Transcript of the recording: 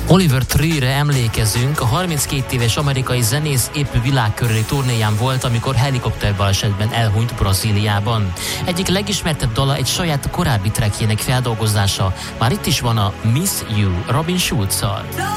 Oliver Tree-re emlékezünk, a 32 éves amerikai zenész épp világkörüli turnéján volt, amikor helikopterbalesetben elhunyt Brazíliában. Egyik legismertebb dala egy saját korábbi trackjének feldolgozása, már itt is van a Miss You Robin Schulz-szal.